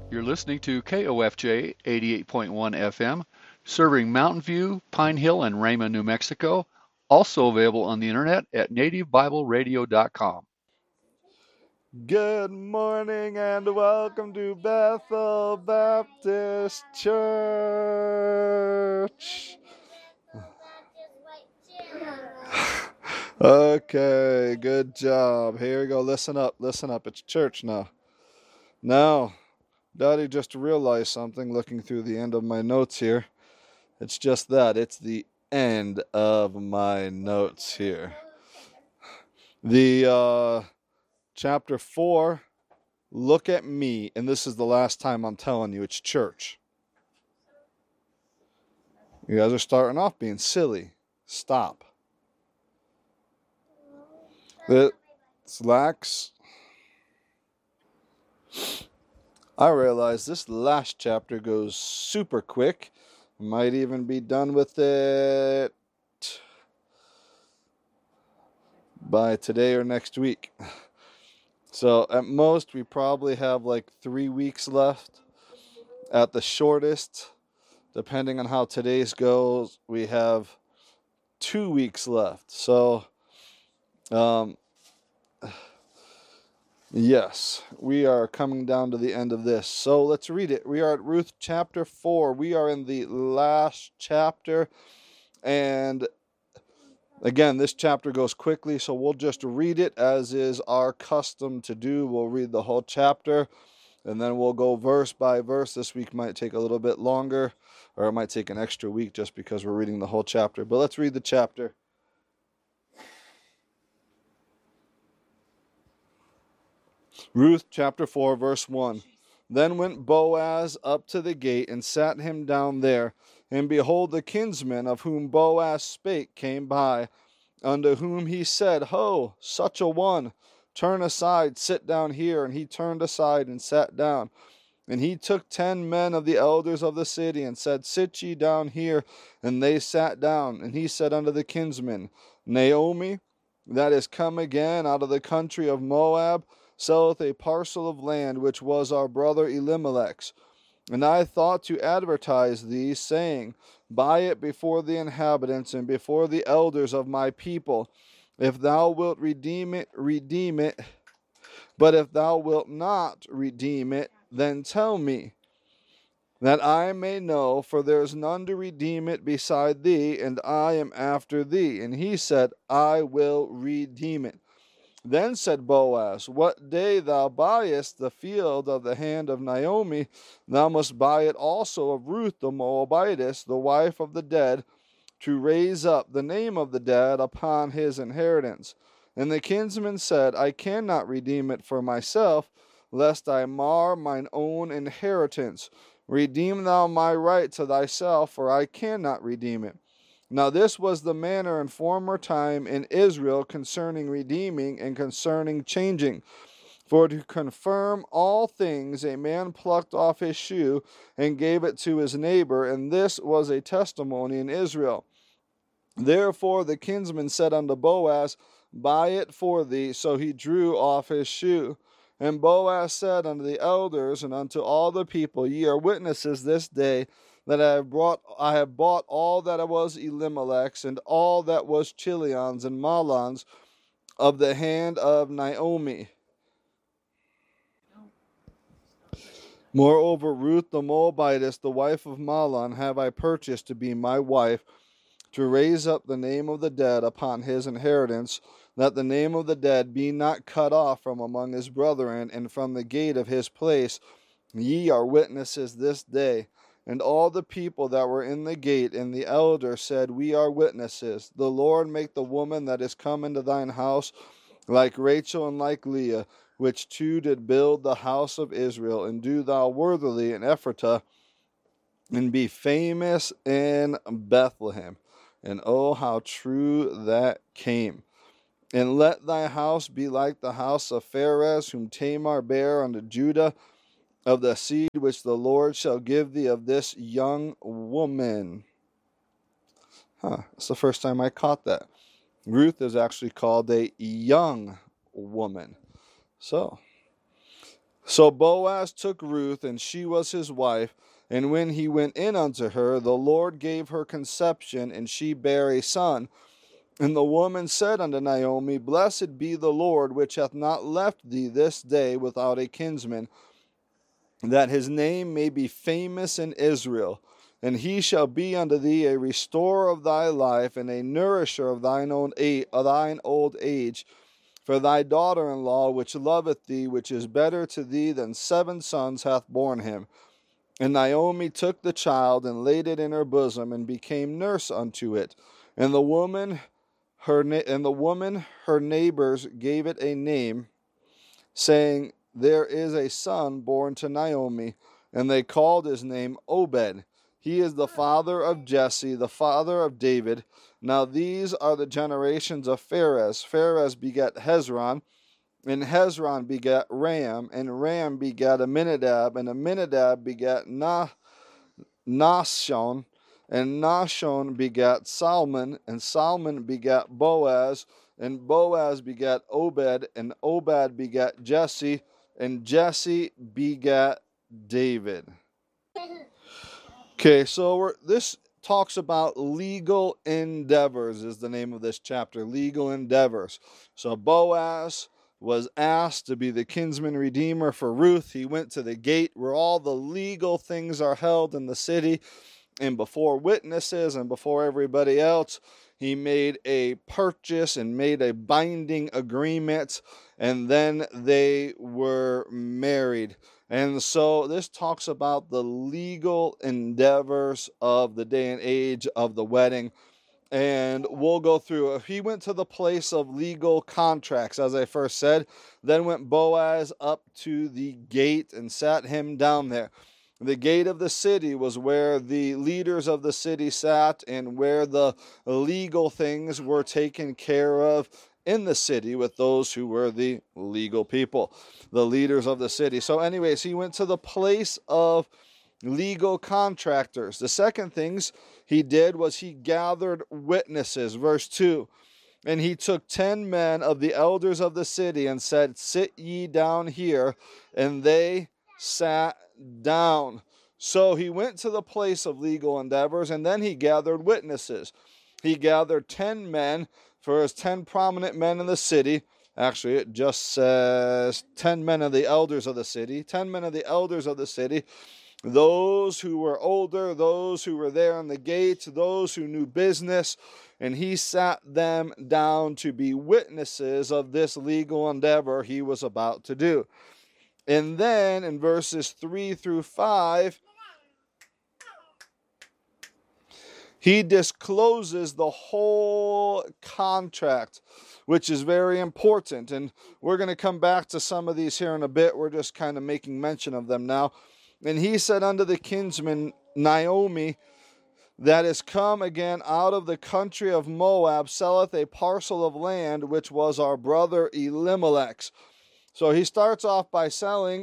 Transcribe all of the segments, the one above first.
You're listening to KOFJ 88.1 FM, serving Mountain View, Pine Hill, and Rama, New Mexico. Also available on the internet at nativebibleradio.com. Good morning and welcome to Bethel Baptist Church. Okay, good job. Here we go. Listen up. It's church now. Now, Daddy just realized something looking through the end of my notes here. It's just that. It's the end of my notes here. The chapter 4, look at me, and this is the last time I'm telling you, it's church. You guys are starting off being silly. Stop. Slacks. I realize this last chapter goes super quick. Might even be done with it by today or next week. So at most we probably have like 3 weeks left. At the shortest, depending on how today's goes, we have 2 weeks left. So yes, we are coming down to the end of this. So let's read it. We are at Ruth chapter 4. We are in the last chapter. And again, this chapter goes quickly, so we'll just read it as is our custom to do. We'll read the whole chapter, and then we'll go verse by verse. This week might take a little bit longer, or it might take an extra week just because we're reading the whole chapter. But let's read the chapter. Ruth chapter 4, verse 1. Then went Boaz up to the gate and sat him down there. And behold, the kinsman of whom Boaz spake came by, unto whom he said, Ho, such a one, turn aside, sit down here. And he turned aside and sat down. And he took 10 men of the elders of the city, and said, Sit ye down here. And they sat down. And he said unto the kinsman, Naomi, that is come again out of the country of Moab, selleth a parcel of land which was our brother Elimelech's. And I thought to advertise thee, saying, Buy it before the inhabitants and before the elders of my people. If thou wilt redeem it, redeem it. But if thou wilt not redeem it, then tell me, that I may know, for there is none to redeem it beside thee, and I am after thee. And he said, I will redeem it. Then said Boaz, What day thou buyest the field of the hand of Naomi, thou must buy it also of Ruth the Moabitess, the wife of the dead, to raise up the name of the dead upon his inheritance. And the kinsman said, I cannot redeem it for myself, lest I mar mine own inheritance. Redeem thou my right to thyself, for I cannot redeem it. Now this was the manner in former time in Israel concerning redeeming and concerning changing. For to confirm all things a man plucked off his shoe and gave it to his neighbor, and this was a testimony in Israel. Therefore the kinsman said unto Boaz, Buy it for thee. So he drew off his shoe. And Boaz said unto the elders and unto all the people, Ye are witnesses this day that I have bought all that was Elimelech's, and all that was Chilion's and Mahlon's, of the hand of Naomi. Moreover, Ruth the Moabitess, the wife of Mahlon, have I purchased to be my wife, to raise up the name of the dead upon his inheritance, that the name of the dead be not cut off from among his brethren, and from the gate of his place. Ye are witnesses this day. And all the people that were in the gate and the elder said, We are witnesses. The Lord make the woman that is come into thine house like Rachel and like Leah, which two did build the house of Israel, and do thou worthily in Ephratah, and be famous in Bethlehem. And oh, how true that came. And let thy house be like the house of Pharez, whom Tamar bare unto Judah, of the seed which the Lord shall give thee of this young woman. It's the first time I caught that. Ruth is actually called a young woman. So So Boaz took Ruth, and she was his wife. And when he went in unto her, the Lord gave her conception, and she bare a son. And the woman said unto Naomi, Blessed be the Lord, which hath not left thee this day without a kinsman, that his name may be famous in Israel. And he shall be unto thee a restorer of thy life, and a nourisher of thine old age. For thy daughter-in-law, which loveth thee, which is better to thee than 7 sons, hath borne him. And Naomi took the child, and laid it in her bosom, and became nurse unto it. And the woman, her neighbors, gave it a name, saying, There is a son born to Naomi. And they called his name Obed. He is the father of Jesse, the father of David. Now these are the generations of Pharez. Pharez begat Hezron, and Hezron begat Ram, and Ram begat Amminadab, and Amminadab begat Nahshon, and Nahshon begat Salmon, and Salmon begat Boaz, and Boaz begat Obed, and Obed begat Jesse, and Jesse begat David. Okay, so this talks about legal endeavors is the name of this chapter, legal endeavors. So Boaz was asked to be the kinsman redeemer for Ruth. He went to the gate where all the legal things are held in the city, and before witnesses and before everybody else, he made a purchase and made a binding agreement, and then they were married. And so this talks about the legal endeavors of the day and age of the wedding. And we'll go through. He went to the place of legal contracts, as I first said. Then went Boaz up to the gate and sat him down there. The gate of the city was where the leaders of the city sat, and where the legal things were taken care of in the city with those who were the legal people, the leaders of the city. So anyways, he went to the place of legal contractors. The second things he did was he gathered witnesses. Verse 2, and he took 10 men of the elders of the city and said, Sit ye down here. And they sat down. So he went to the place of legal endeavors, and then he gathered witnesses. He gathered 10 men for his 10 prominent men in the city. Actually, it just says 10 men of the elders of the city. 10 men of the elders of the city. Those who were older, those who were there on the gate, those who knew business. And he sat them down to be witnesses of this legal endeavor he was about to do. And then in verses 3 through 5, he discloses the whole contract, which is very important. And we're going to come back to some of these here in a bit. We're just kind of making mention of them now. And he said unto the kinsman Naomi, that is come again out of the country of Moab, selleth a parcel of land, which was our brother Elimelech's. So he starts off by saying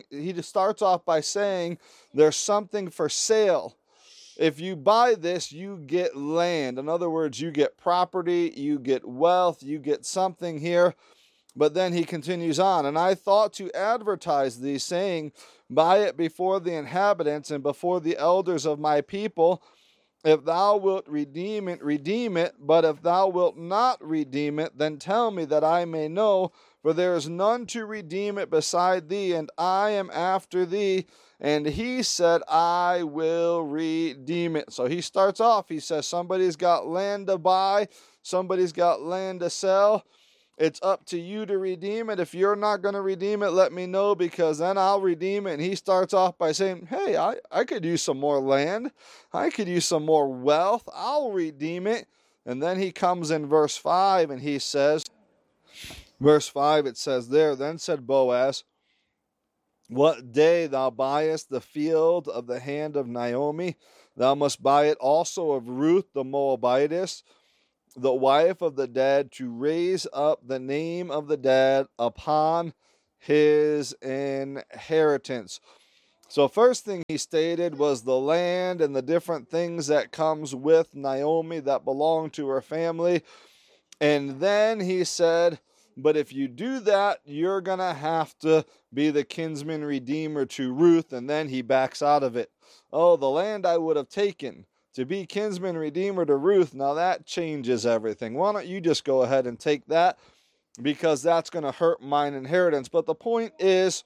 there's something for sale. If you buy this, you get land. In other words, you get property, you get wealth, you get something here. But then he continues on, and I thought to advertise thee, saying, Buy it before the inhabitants and before the elders of my people. If thou wilt redeem it, redeem it. But if thou wilt not redeem it, then tell me that I may know. For there is none to redeem it beside thee, and I am after thee. And he said, I will redeem it. So he starts off, he says, somebody's got land to buy, somebody's got land to sell. It's up to you to redeem it. If you're not going to redeem it, let me know, because then I'll redeem it. And he starts off by saying, hey, I could use some more land. I could use some more wealth. I'll redeem it. And then he comes in verse 5 and he says, verse 5, it says there, Then said Boaz, What day thou buyest the field of the hand of Naomi, thou must buy it also of Ruth the Moabitess, the wife of the dead, to raise up the name of the dead upon his inheritance. So first thing he stated was the land and the different things that comes with Naomi that belong to her family. And then he said, But if you do that, you're going to have to be the kinsman redeemer to Ruth. And then he backs out of it. Oh, the land I would have taken to be kinsman redeemer to Ruth. Now that changes everything. Why don't you just go ahead and take that? Because that's going to hurt mine inheritance. But the point is,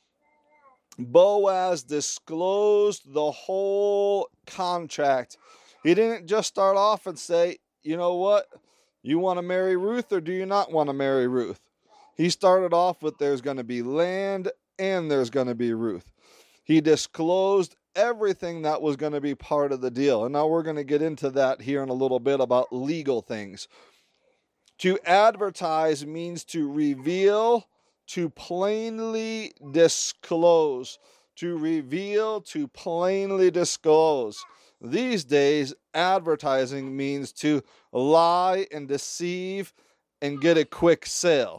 Boaz disclosed the whole contract. He didn't just start off and say, you know what? You want to marry Ruth or do you not want to marry Ruth? He started off with there's going to be land and there's going to be Ruth. He disclosed everything that was going to be part of the deal. And now we're going to get into that here in a little bit about legal things. To advertise means to reveal, to plainly disclose. To reveal, to plainly disclose. These days, advertising means to lie and deceive and get a quick sale.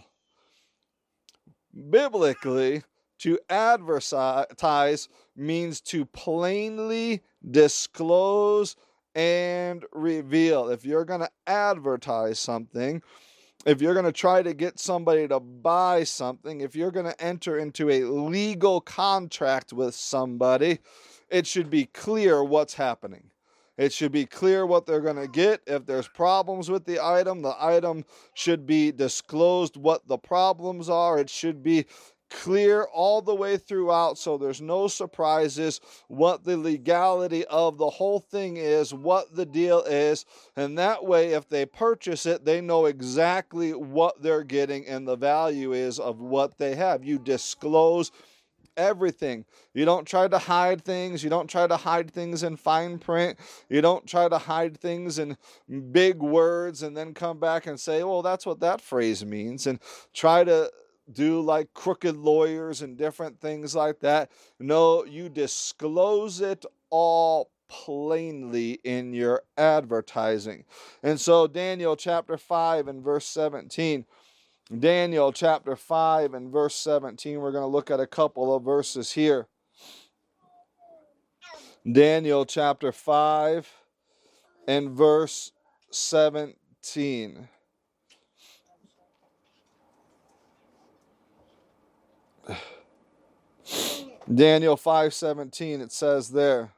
Biblically, to advertise means to plainly disclose and reveal. If you're going to advertise something, if you're going to try to get somebody to buy something, if you're going to enter into a legal contract with somebody, it should be clear what's happening. It should be clear what they're going to get. If there's problems with the item should be disclosed what the problems are. It should be clear all the way throughout so there's no surprises, what the legality of the whole thing is, what the deal is, and that way if they purchase it, they know exactly what they're getting and the value is of what they have. You disclose everything. You don't try to hide things. You don't try to hide things in fine print. You don't try to hide things in big words and then come back and say, well, that's what that phrase means, and try to do like crooked lawyers and different things like that. No, you disclose it all plainly in your advertising. And so Daniel chapter 5 and verse 17. Daniel chapter 5 and verse 17. We're going to look at a couple of verses here. Daniel chapter 5 and verse 17. Daniel 5:17, it says there.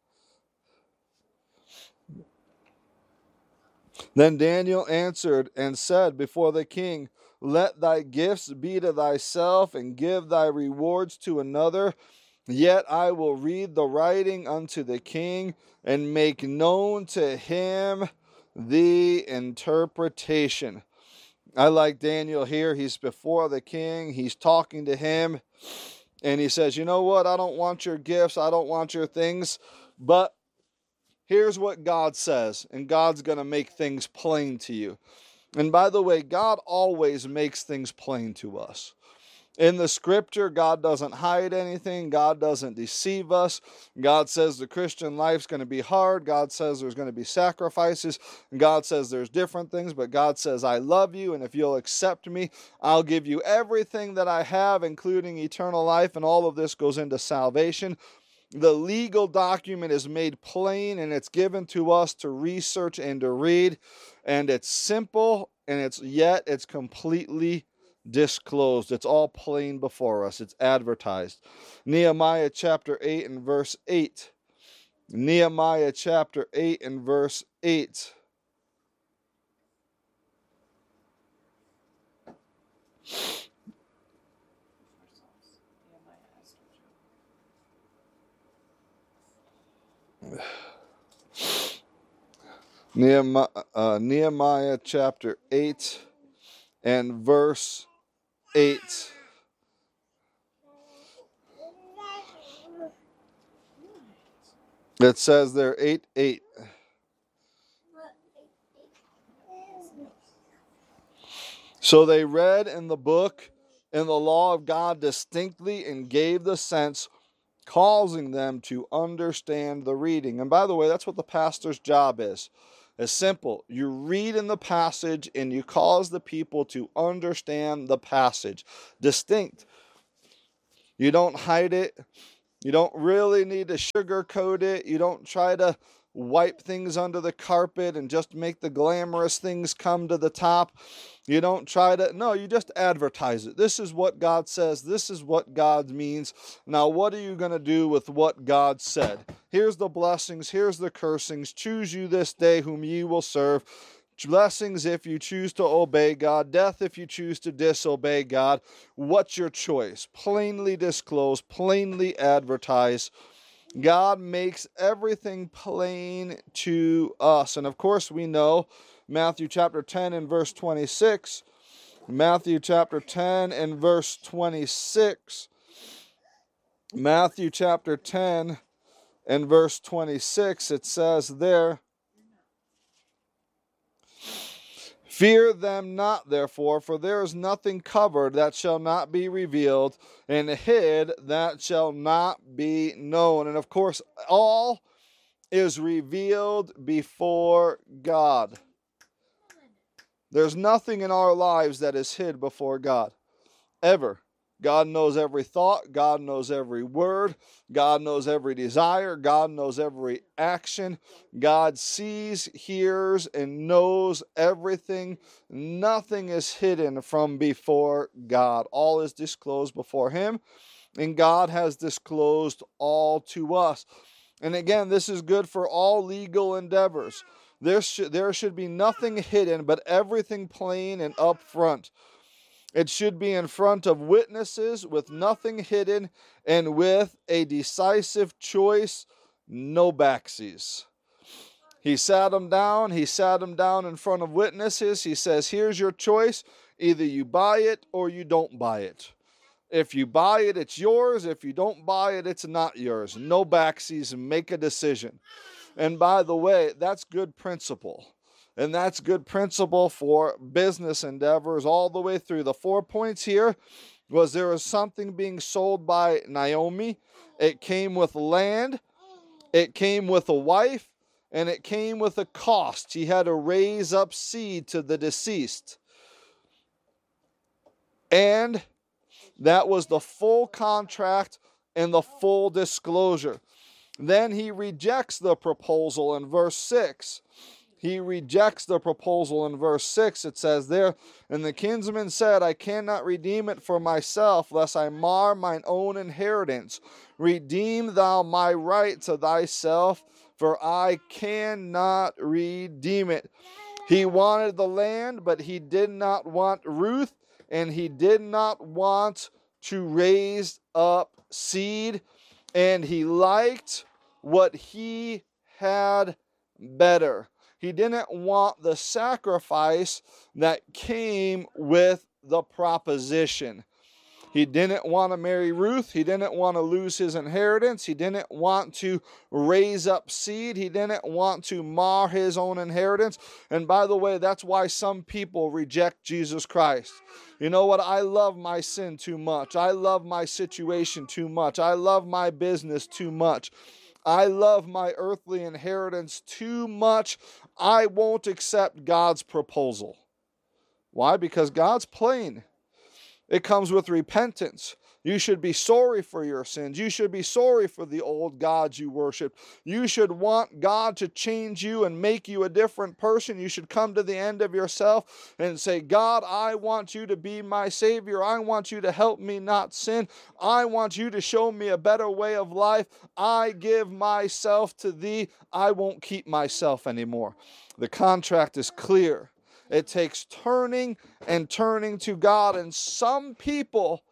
Then Daniel answered and said before the king, let thy gifts be to thyself, and give thy rewards to another. Yet I will read the writing unto the king, and make known to him the interpretation. I like Daniel here. He's before the king. He's talking to him. And he says, you know what? I don't want your gifts. I don't want your things. But here's what God says. And God's going to make things plain to you. And by the way, God always makes things plain to us. In the scripture, God doesn't hide anything. God doesn't deceive us. God says the Christian life's going to be hard. God says there's going to be sacrifices. God says there's different things, but God says, I love you, and if you'll accept me, I'll give you everything that I have, including eternal life, and all of this goes into salvation. The legal document is made plain, and it's given to us to research and to read, and it's simple, and it's completely disclosed. It's all plain before us. It's advertised. Nehemiah chapter 8 and verse 8. Nehemiah chapter 8 and verse 8. Nehemiah chapter 8 and verse 8. It says there 8:8. So they read in the book in the law of God distinctly and gave the sense, causing them to understand the reading. And by the way, that's what the pastor's job is. It's simple. You read in the passage and you cause the people to understand the passage. Distinct. You don't hide it. You don't really need to sugarcoat it. You don't try to wipe things under the carpet and just make the glamorous things come to the top. You don't try to, no, you just advertise it. This is what God says. This is what God means. Now, what are you going to do with what God said? Here's the blessings. Here's the cursings. Choose you this day whom ye will serve. Blessings if you choose to obey God. Death if you choose to disobey God. What's your choice? Plainly disclose, plainly advertise. God makes everything plain to us. And of course we know Matthew chapter 10 and verse 26. Matthew chapter 10 and verse 26. Matthew chapter 10 and verse 26, it says there, "Fear them not, therefore, for there is nothing covered that shall not be revealed, and hid that shall not be known." And of course, all is revealed before God. There's nothing in our lives that is hid before God, ever. God knows every thought. God knows every word. God knows every desire. God knows every action. God sees, hears, and knows everything. Nothing is hidden from before God. All is disclosed before Him, and God has disclosed all to us. And again, this is good for all legal endeavors. There should be nothing hidden, but everything plain and upfront. It should be in front of witnesses with nothing hidden and with a decisive choice, no backsies. He sat them down. He sat them down in front of witnesses. He says, here's your choice. Either you buy it or you don't buy it. If you buy it, it's yours. If you don't buy it, it's not yours. No backsies. Make a decision. And by the way, that's good principle. And that's good principle for business endeavors all the way through. The 4 points here was there was something being sold by Naomi. It came with land. It came with a wife. And it came with a cost. He had to raise up seed to the deceased. And that was the full contract and the full disclosure. Then he rejects the proposal in verse 6. He rejects the proposal in verse 6. It says there, "And the kinsman said, I cannot redeem it for myself, lest I mar mine own inheritance. Redeem thou my right to thyself, for I cannot redeem it." He wanted the land, but he did not want Ruth, and he did not want to raise up seed, and he liked what he had better. He didn't want the sacrifice that came with the proposition. He didn't want to marry Ruth. He didn't want to lose his inheritance. He didn't want to raise up seed. He didn't want to mar his own inheritance. And by the way, that's why some people reject Jesus Christ. You know what? I love my sin too much. I love my situation too much. I love my business too much. I love my earthly inheritance too much. I won't accept God's proposal. Why? Because God's plain. It comes with repentance. You should be sorry for your sins. You should be sorry for the old gods you worship. You should want God to change you and make you a different person. You should come to the end of yourself and say, God, I want you to be my Savior. I want you to help me not sin. I want you to show me a better way of life. I give myself to thee. I won't keep myself anymore. The contract is clear. It takes turning and turning to God. And some people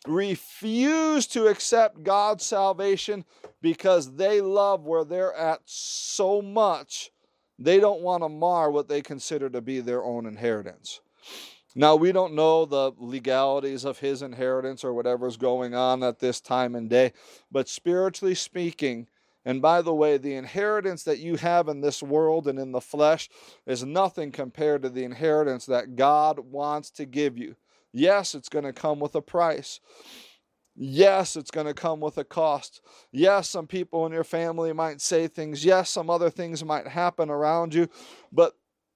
refuse to accept God's salvation because they love where they're at so much, they don't want to mar what they consider to be their own inheritance. Now, we don't know the legalities of his inheritance or whatever's going on at this time and day, but spiritually speaking, and by the way, the inheritance that you have in this world and in the flesh is nothing compared to the inheritance that God wants to give you. Yes, it's going to come with a price. Yes, it's going to come with a cost. Yes, some people in your family might say things. Yes, some other things might happen around you. But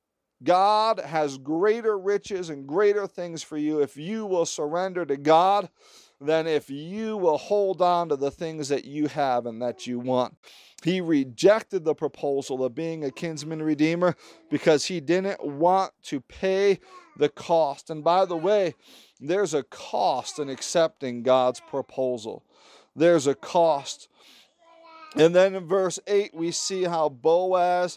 God has greater riches and greater things for you if you will surrender to God. than if you will hold on to the things that you have and that you want. He rejected the proposal of being a kinsman redeemer because he didn't want to pay the cost. And by the way, there's a cost in accepting God's proposal. There's a cost. And then in verse 8, we see how Boaz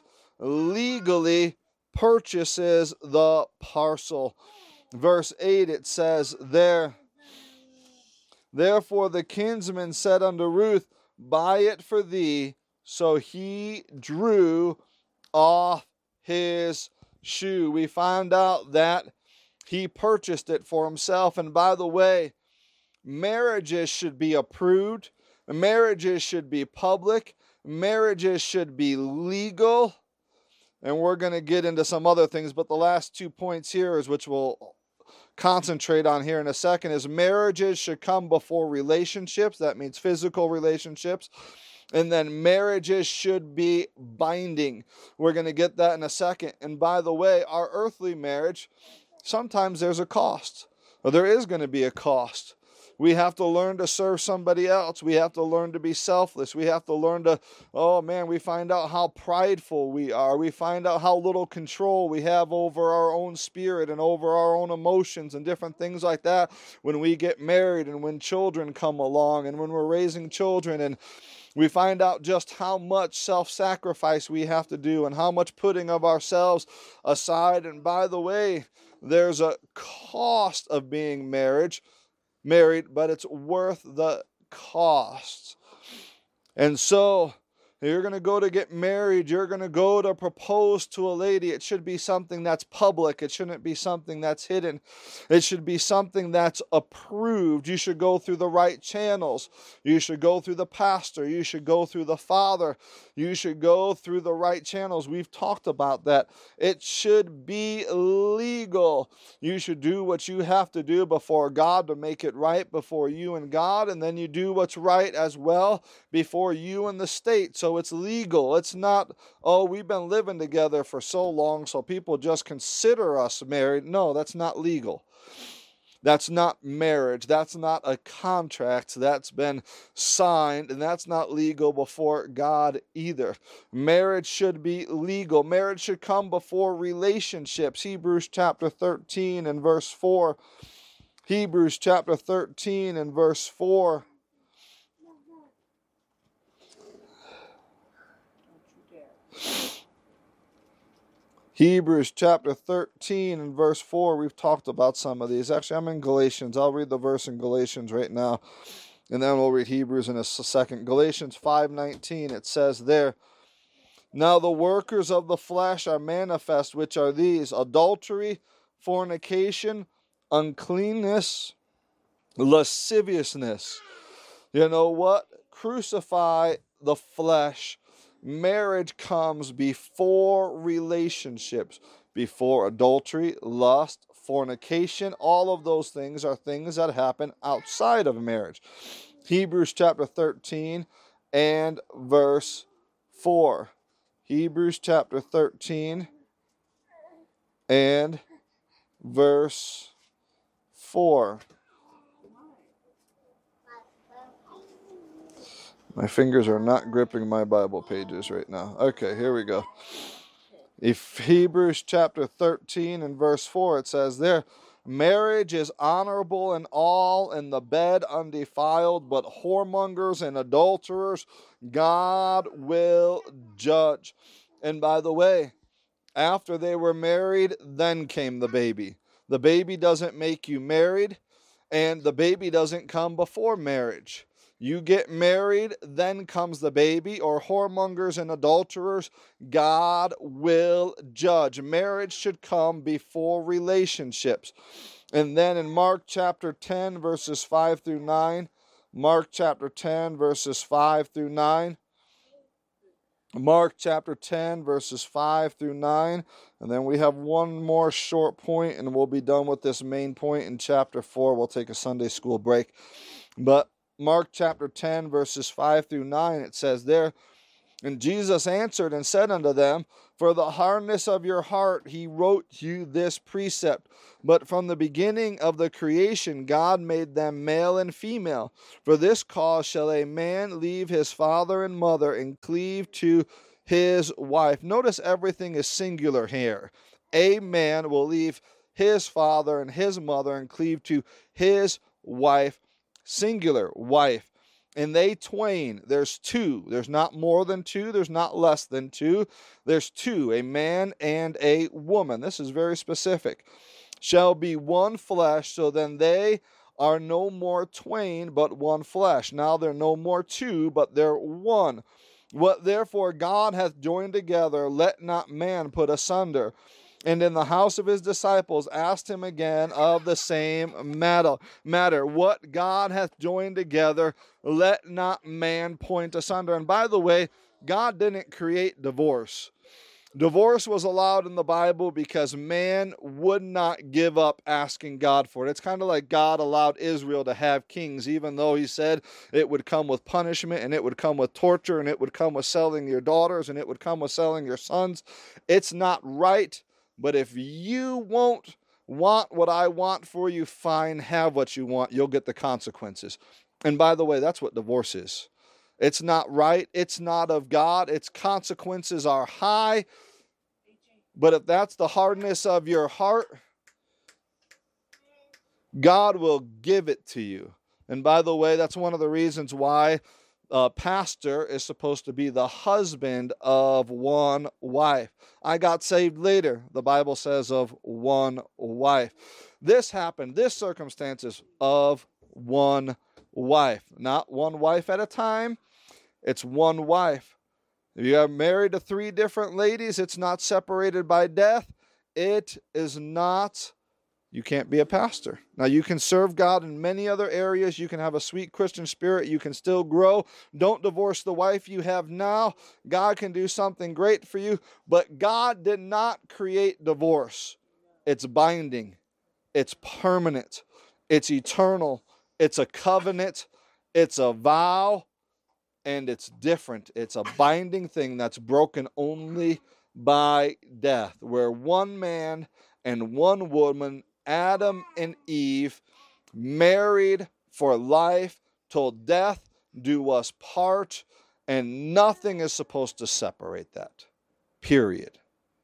legally purchases the parcel. Verse 8, it says there, "Therefore the kinsman said unto Ruth, Buy it for thee. So he drew off his shoe." We find out that he purchased it for himself. And by the way, marriages should be approved. Marriages should be public. Marriages should be legal. And we're going to get into some other things, but the last 2 points here is which we'll concentrate on here in a second is marriages should come before relationships. That means physical relationships. And then marriages should be binding. We're going to get that in a second. And by the way, our earthly marriage, sometimes there's a cost. Or there is going to be a cost. We have to learn to serve somebody else. We have to learn to be selfless. We have to learn to, we find out how prideful we are. We find out how little control we have over our own spirit and over our own emotions and different things like that when we get married and when children come along and when we're raising children. And we find out just how much self-sacrifice we have to do and how much putting of ourselves aside. And by the way, there's a cost of being married, but it's worth the cost. And so you're going to go to get married. You're going to go to propose to a lady. It should be something that's public. It shouldn't be something that's hidden. It should be something that's approved. You should go through the right channels. You should go through the pastor. You should go through the father. You should go through the right channels. We've talked about that. It should be legal. You should do what you have to do before God to make it right before you and God, and then you do what's right as well before you and the state. So it's legal. It's not, we've been living together for so long, so people just consider us married. No, that's not legal. That's not marriage. That's not a contract that's been signed, and that's not legal before God either. Marriage should be legal. Marriage should come before relationships. Hebrews chapter 13 and verse 4. Hebrews chapter 13 and verse 4. Hebrews chapter 13 and verse 4, we've talked about some of these. Actually, I'm in Galatians. I'll read the verse in Galatians right now, and then we'll read Hebrews in a second. Galatians 5:19, it says there, "Now the workers of the flesh are manifest, which are these: adultery, fornication, uncleanness, lasciviousness." You know what? Crucify the flesh. Marriage comes before relationships, before adultery, lust, fornication. All of those things are things that happen outside of marriage. Hebrews chapter 13 and verse 4. Hebrews chapter 13 and verse 4. My fingers are not gripping my Bible pages right now. Okay, here we go. If Hebrews chapter 13 and verse 4, it says there, "Marriage is honorable in all, and the bed undefiled, but whoremongers and adulterers God will judge." And by the way, after they were married, then came the baby. The baby doesn't make you married, and the baby doesn't come before marriage. You get married, then comes the baby, or whoremongers and adulterers, God will judge. Marriage should come before relationships. And then in Mark chapter 10, verses 5 through 9, Mark chapter 10, verses 5 through 9, Mark chapter 10, verses 5 through 9, and then we have one more short point, and we'll be done with this main point in chapter 4. We'll take a Sunday school break. But Mark chapter 10, verses 5 through 9, it says there, And Jesus answered and said unto them, For the hardness of your heart he wrote you this precept. But from the beginning of the creation God made them male and female. For this cause shall a man leave his father and mother and cleave to his wife. Notice everything is singular here. A man will leave his father and his mother and cleave to his wife, singular wife. And they twain, there's two. There's not more than two. There's not less than two. There's two, a man and a woman. This is very specific. Shall be one flesh, so then they are no more twain, but one flesh. Now they're no more two, but they're one. What therefore God hath joined together, let not man put asunder. And in the house of his disciples asked him again of the same matter. What God hath joined together, let not man point asunder. And by the way, God didn't create divorce. Divorce was allowed in the Bible because man would not give up asking God for it. It's kind of like God allowed Israel to have kings, even though he said it would come with punishment and it would come with torture and it would come with selling your daughters and it would come with selling your sons. It's not right, but if you won't want what I want for you, fine, have what you want. You'll get the consequences. And by the way, that's what divorce is. It's not right. It's not of God. Its consequences are high. But if that's the hardness of your heart, God will give it to you. And by the way, that's one of the reasons why a pastor is supposed to be the husband of one wife. I got saved later, the Bible says, of one wife. This happened, this circumstance is of one wife. Not one wife at a time. It's one wife. If you are married to 3 different ladies, it's not separated by death. It is not, you can't be a pastor. Now, you can serve God in many other areas. You can have a sweet Christian spirit. You can still grow. Don't divorce the wife you have now. God can do something great for you. But God did not create divorce. It's binding. It's permanent. It's eternal. It's a covenant. It's a vow. And it's different. It's a binding thing that's broken only by death, where one man and one woman, Adam and Eve, married for life till death do us part, and nothing is supposed to separate that. Period.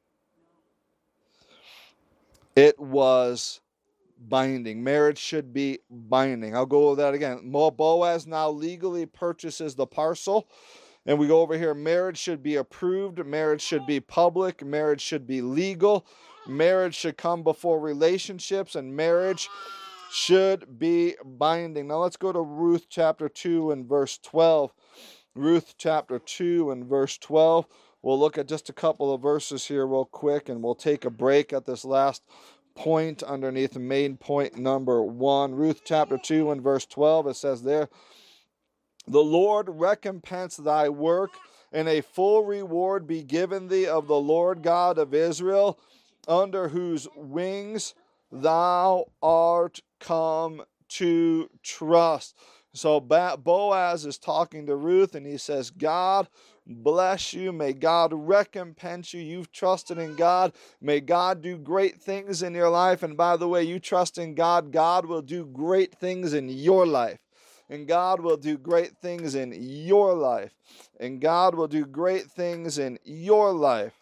It was binding. Marriage should be binding. I'll go over that again. Boaz now legally purchases the parcel. And we go over here. Marriage should be approved. Marriage should be public. Marriage should be legal. Marriage should come before relationships. And marriage should be binding. Now let's go to Ruth chapter 2 and verse 12. Ruth chapter 2 and verse 12. We'll look at just a couple of verses here real quick. And we'll take a break at this last point underneath main point number 1. Ruth chapter 2 and verse 12, it says there, The Lord recompense thy work, and a full reward be given thee of the Lord God of Israel, under whose wings thou art come to trust. So Boaz is talking to Ruth, and he says, God bless you. May God recompense you. You've trusted in God. May God do great things in your life. And by the way, you trust in God, God will do great things in your life. And God will do great things in your life. And God will do great things in your life.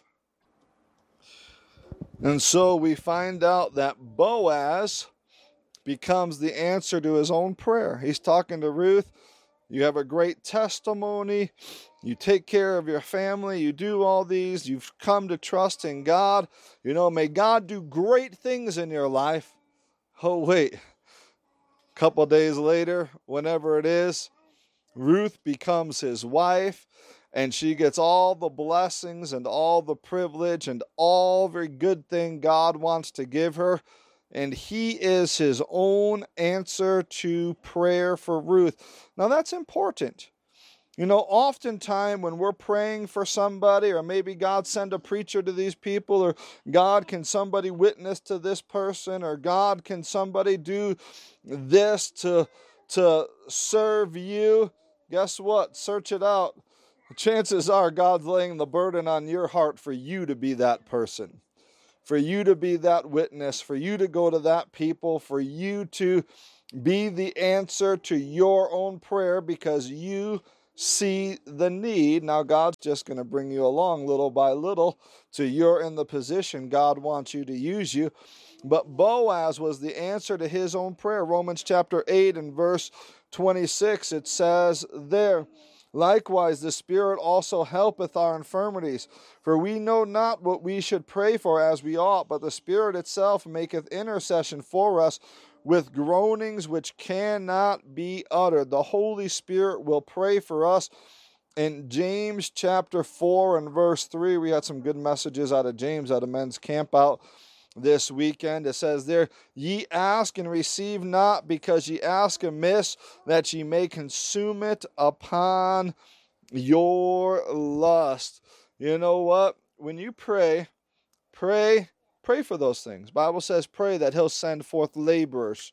And so we find out that Boaz becomes the answer to his own prayer. He's talking to Ruth. You have a great testimony. You take care of your family. You do all these. You've come to trust in God. You know, may God do great things in your life. Oh, wait. A couple days later, whenever it is, Ruth becomes his wife, and she gets all the blessings and all the privilege and all every good thing God wants to give her. And he is his own answer to prayer for Ruth. Now that's important. You know, oftentimes when we're praying for somebody, or maybe God send a preacher to these people, or God, can somebody witness to this person, or God, can somebody do this to serve you? Guess what? Search it out. chances are God's laying the burden on your heart for you to be that person, for you to be that witness, for you to go to that people, for you to be the answer to your own prayer because you see the need. Now God's just going to bring you along little by little till you're in the position God wants you to use you. But Boaz was the answer to his own prayer. Romans chapter 8 and verse 26, it says there, likewise the Spirit also helpeth our infirmities, for we know not what we should pray for as we ought, but the Spirit itself maketh intercession for us with groanings which cannot be uttered. The Holy Spirit will pray for us. In James chapter 4 and verse 3, we had some good messages out of James at a men's camp out this weekend. It says there, ye ask and receive not, because ye ask amiss, that ye may consume it upon your lust. You know what? When you pray for those things. Bible says pray that he'll send forth laborers.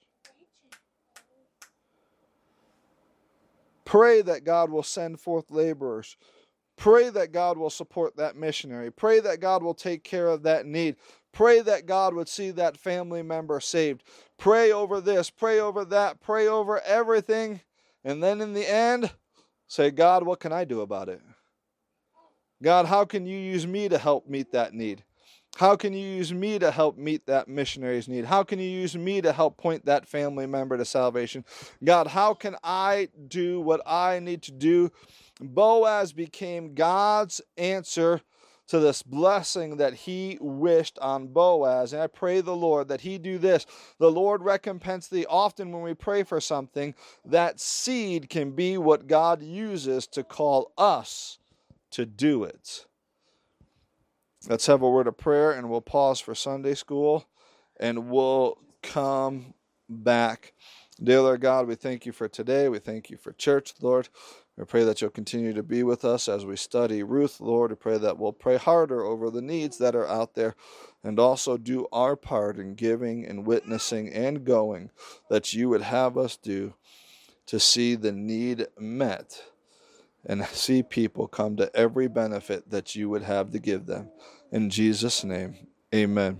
Pray that God will send forth laborers. Pray that God will support that missionary. Pray that God will take care of that need. Pray that God would see that family member saved. Pray over this, pray over that, pray over everything. And then in the end, say, God, what can I do about it? God, how can you use me to help meet that need? How can you use me to help meet that missionary's need? How can you use me to help point that family member to salvation? God, how can I do what I need to do? Boaz became God's answer to this blessing that he wished on Boaz. And I pray the Lord that he do this. The Lord recompense thee. Often when we pray for something, that seed can be what God uses to call us to do it. Let's have a word of prayer, and we'll pause for Sunday school, and we'll come back. Dear Lord God, we thank you for today. We thank you for church, Lord. We pray that you'll continue to be with us as we study Ruth, Lord. We pray that we'll pray harder over the needs that are out there, and also do our part in giving and witnessing and going that you would have us do to see the need met and see people come to every benefit that you would have to give them. In Jesus' name, amen.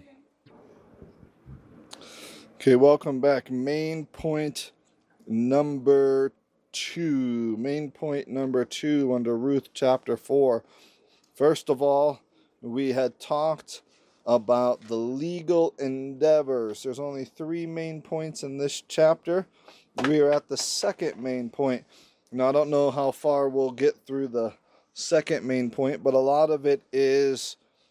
Okay, welcome back. Main point number 2. Main point number 2 under Ruth chapter 4. First of all, we had talked about the legal endeavors. There's only 3 main points in this chapter. We are at the second main point. Now, I don't know how far we'll get through the second main point, but a lot of it is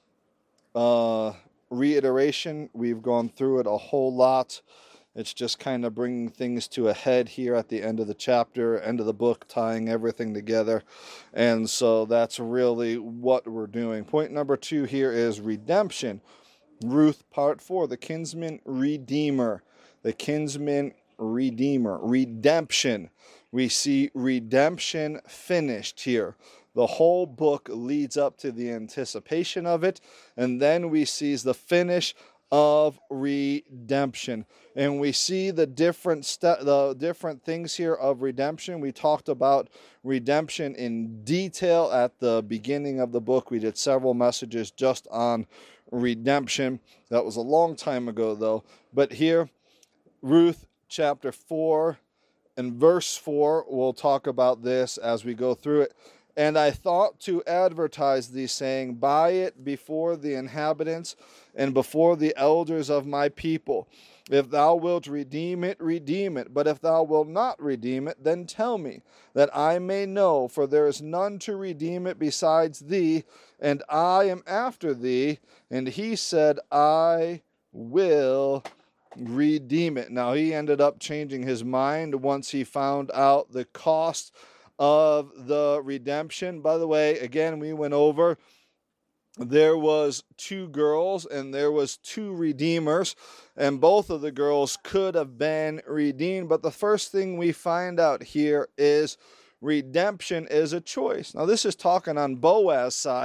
reiteration. We've gone through it a whole lot. It's just kind of bringing things to a head here at the end of the chapter, end of the book, tying everything together. And so that's really what we're doing. Point number 2 here is redemption. Ruth part 4, the kinsman redeemer. The kinsman redeemer. Redemption. We see redemption finished here. The whole book leads up to the anticipation of it, and then we see the finish of redemption. And we see the different things here of redemption. We talked about redemption in detail at the beginning of the book. We did several messages just on redemption. That was a long time ago, though. But here, Ruth chapter 4 and verse 4, we'll talk about this as we go through it. And I thought to advertise thee, saying, buy it before the inhabitants and before the elders of my people. If thou wilt redeem it, redeem it. But if thou wilt not redeem it, then tell me, that I may know, for there is none to redeem it besides thee, and I am after thee. And he said, I will redeem it. Now, he ended up changing his mind once he found out the cost of the redemption. By the way, again, we went over, there was 2 girls and there was 2 redeemers, and both of the girls could have been redeemed. But the first thing we find out here is redemption is a choice. Now, this is talking on Boaz's side.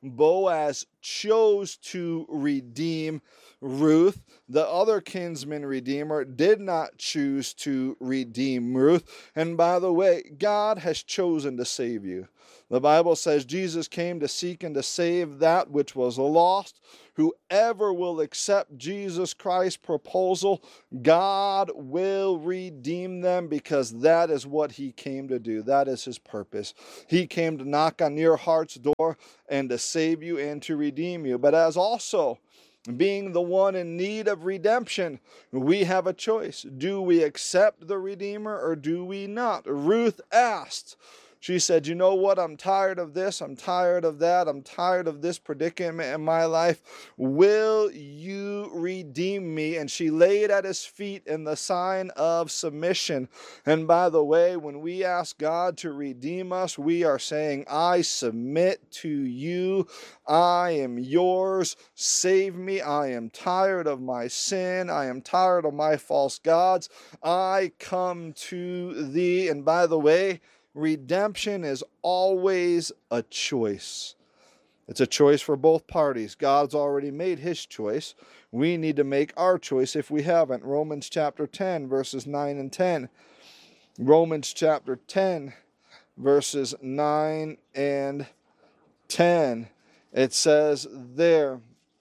Boaz chose to redeem Ruth. The other kinsman redeemer did not choose to redeem Ruth. And by the way, God has chosen to save you. The Bible says Jesus came to seek and to save that which was lost. Whoever will accept Jesus Christ's proposal, God will redeem them, because that is what he came to do. That is his purpose. He came to knock on your heart's door and to save you and to redeem you. But as also being the one in need of redemption, we have a choice. Do we accept the Redeemer or do we not? Ruth asked. She said, you know what? I'm tired of this. I'm tired of that. I'm tired of this predicament in my life. Will you redeem me? And she laid at his feet in the sign of submission. And by the way, when we ask God to redeem us, we are saying, I submit to you. I am yours. Save me. I am tired of my sin. I am tired of my false gods. I come to thee. And by the way, redemption is always a choice. It's a choice for both parties. God's already made his choice. We need to make our choice if we haven't. Romans chapter 10, verses 9 and 10. Romans chapter 10, verses 9 and 10. It says there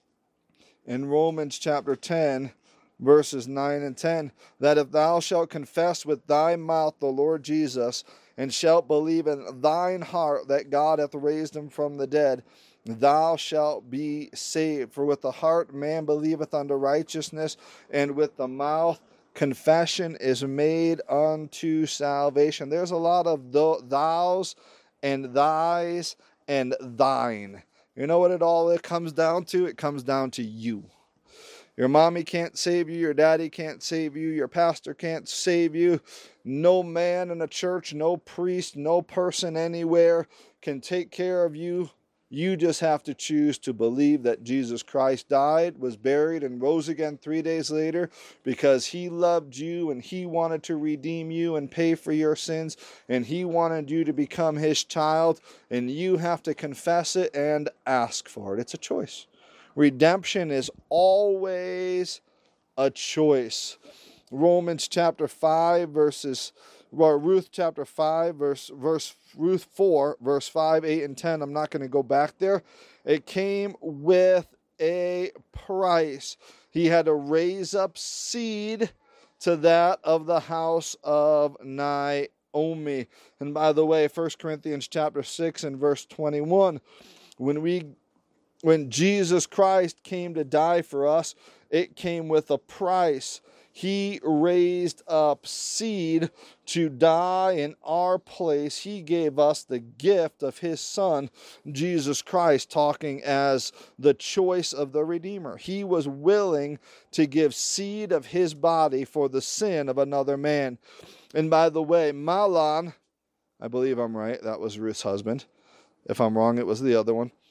in Romans chapter 10, verses 9 and 10, that if thou shalt confess with thy mouth the Lord Jesus, and shalt believe in thine heart that God hath raised him from the dead, thou shalt be saved. For with the heart man believeth unto righteousness, and with the mouth confession is made unto salvation. There's a lot of thous and thys and thine. You know what it comes down to? It comes down to you. Your mommy can't save you. Your daddy can't save you. Your pastor can't save you. No man in a church, no priest, no person anywhere can take care of you. You just have to choose to believe that Jesus Christ died, was buried, and rose again 3 days later because he loved you and he wanted to redeem you and pay for your sins, and he wanted you to become his child, and you have to confess it and ask for it. It's a choice. Redemption is always a choice. Romans chapter 5 Ruth chapter 5 Ruth 4 verse 5, 8 and 10. I'm not going to go back there. It came with a price. He had to raise up seed to that of the house of Naomi. And by the way, 1 Corinthians chapter 6 and verse 21, when Jesus Christ came to die for us, it came with a price. He raised up seed to die in our place. He gave us the gift of his Son, Jesus Christ, talking as the choice of the Redeemer. He was willing to give seed of his body for the sin of another man. And by the way, Mahlon, I believe I'm right, that was Ruth's husband. If I'm wrong, it was the other one.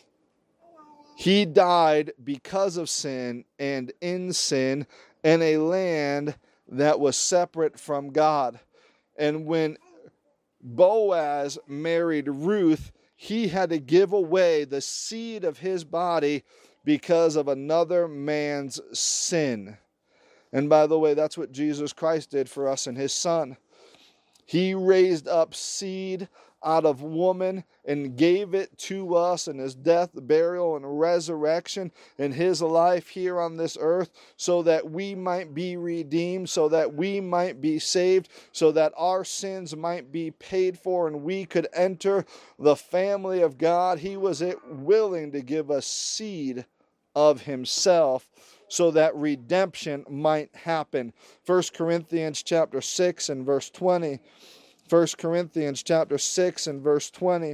He died because of sin and in sin in a land that was separate from God. And when Boaz married Ruth, he had to give away the seed of his body because of another man's sin. And by the way, that's what Jesus Christ did for us in his Son. He raised up seed out of woman and gave it to us in his death, burial, and resurrection in his life here on this earth, so that we might be redeemed, so that we might be saved, so that our sins might be paid for and we could enter the family of God. He was willing to give us seed of himself so that redemption might happen. 1 Corinthians chapter 6 and verse 20. 1 Corinthians chapter 6 and verse 20.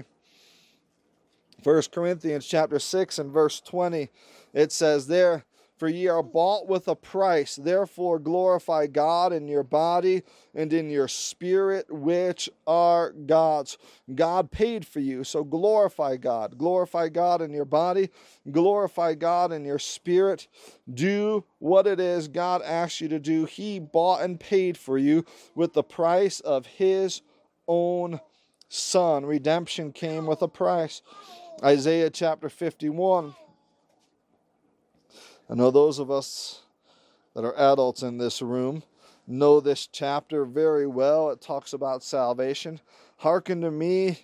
1 Corinthians chapter 6 and verse 20. It says there, for ye are bought with a price, therefore glorify God in your body and in your spirit, which are God's. God paid for you, so glorify God. Glorify God in your body, glorify God in your spirit. Do what it is God asks you to do. He bought and paid for you with the price of his own Son. Redemption came with a price. Isaiah chapter 51. I know those of us that are adults in this room know this chapter very well. It talks about salvation. Hearken to me.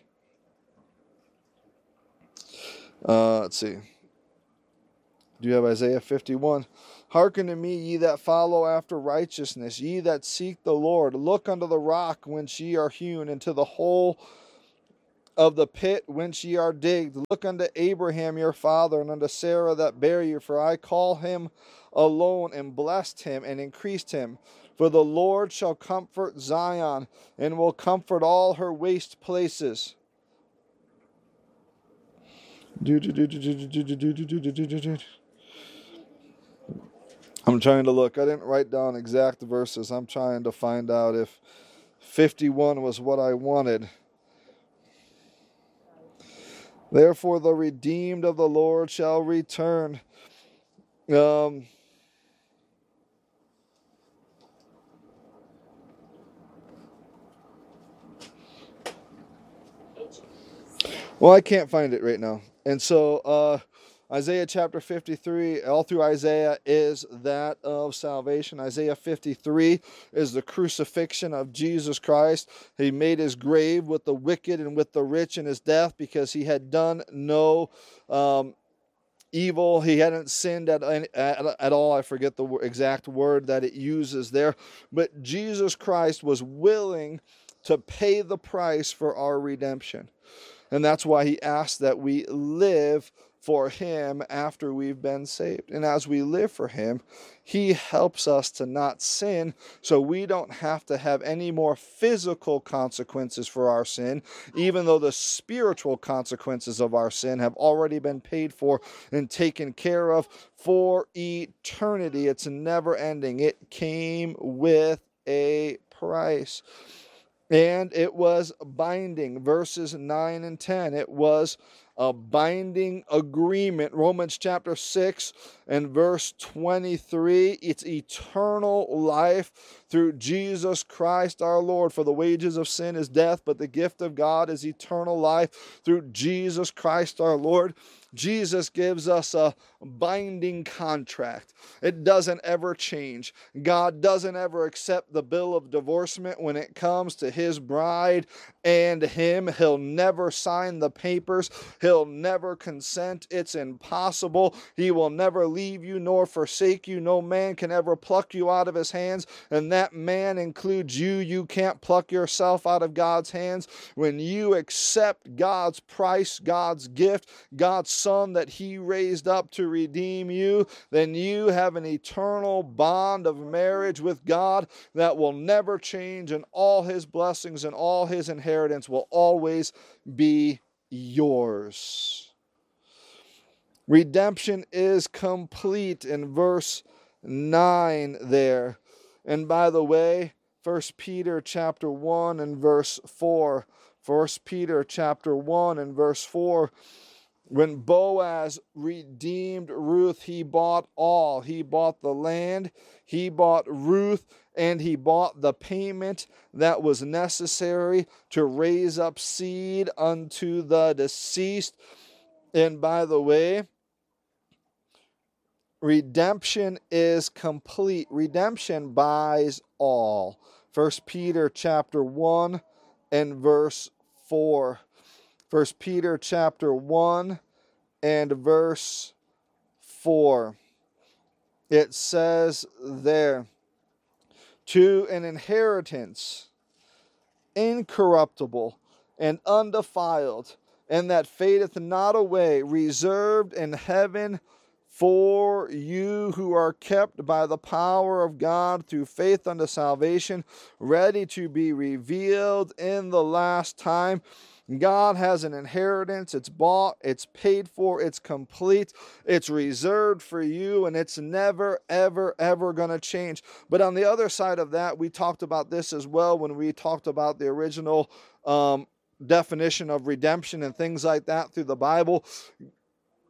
Let's see. Do you have Isaiah 51? Hearken to me, ye that follow after righteousness, ye that seek the Lord. Look unto the rock whence ye are hewn, and to the hole of the pit whence ye are digged. Look unto Abraham your father, and unto Sarah that bare you. For I call him alone, and blessed him, and increased him. For the Lord shall comfort Zion, and will comfort all her waste places. I'm trying to look. I didn't write down exact verses. I'm trying to find out if 51 was what I wanted. Therefore the redeemed of the Lord shall return. Well, I can't find it right now. And so Isaiah chapter 53, all through Isaiah, is that of salvation. Isaiah 53 is the crucifixion of Jesus Christ. He made his grave with the wicked and with the rich in his death because he had done no evil. He hadn't sinned at all. I forget the exact word that it uses there. But Jesus Christ was willing to pay the price for our redemption. And that's why he asked that we live for him after we've been saved. And as we live for him, he helps us to not sin, so we don't have to have any more physical consequences for our sin, even though the spiritual consequences of our sin have already been paid for and taken care of for eternity. It's never ending. It came with a price. And it was binding. Verses 9 and 10. It was a binding agreement. Romans chapter 6 and verse 23. It's eternal life through Jesus Christ our Lord. For the wages of sin is death, but the gift of God is eternal life through Jesus Christ our Lord. Jesus gives us a binding contract. It doesn't ever change. God doesn't ever accept the bill of divorcement when it comes to his bride and him. He'll never sign the papers. He'll never consent. It's impossible. He will never leave you nor forsake you. No man can ever pluck you out of his hands, and that man includes you. You can't pluck yourself out of God's hands. When you accept God's price, God's gift, God's Son that he raised up to redeem you, then you have an eternal bond of marriage with God that will never change, and all his blessings and all his inheritance will always be yours. Redemption is complete in verse 9 there. And by the way, 1 Peter chapter 1 and verse 4. 1 Peter chapter 1 and verse 4. When Boaz redeemed Ruth, he bought all. He bought the land, he bought Ruth, and he bought the payment that was necessary to raise up seed unto the deceased. And by the way, redemption is complete. Redemption buys all. 1 Peter chapter 1 and verse 4. 1 Peter chapter 1 and verse 4. It says there, to an inheritance incorruptible and undefiled, and that fadeth not away, reserved in heaven for you who are kept by the power of God through faith unto salvation, ready to be revealed in the last time. God has an inheritance. It's bought, it's paid for, it's complete, it's reserved for you, and it's never, ever, ever going to change. But on the other side of that, we talked about this as well when we talked about the original definition of redemption and things like that through the Bible.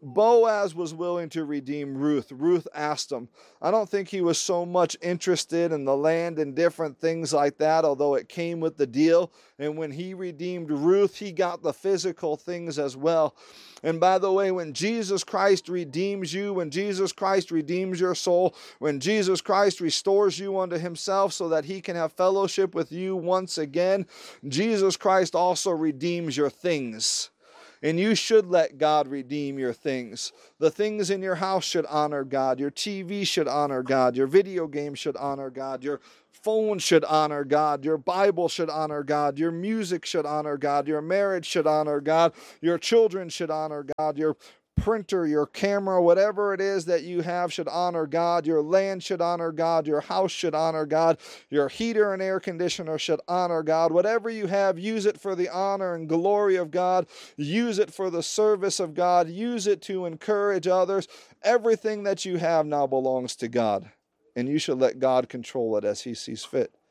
Boaz was willing to redeem Ruth. Ruth asked him. I don't think he was so much interested in the land and different things like that, although it came with the deal. And when he redeemed Ruth, he got the physical things as well. And by the way, when Jesus Christ redeems you, when Jesus Christ redeems your soul, when Jesus Christ restores you unto himself so that he can have fellowship with you once again, Jesus Christ also redeems your things. And you should let God redeem your things. The things in your house should honor God. Your TV should honor God. Your video game should honor God. Your phone should honor God. Your Bible should honor God. Your music should honor God. Your marriage should honor God. Your children should honor God. Your printer, your camera, whatever it is that you have should honor God. Your land should honor God. Your house should honor God. Your heater and air conditioner should honor God. Whatever you have, use it for the honor and glory of God. Use it for the service of God. Use it to encourage others. Everything that you have now belongs to God, and you should let God control it as he sees fit.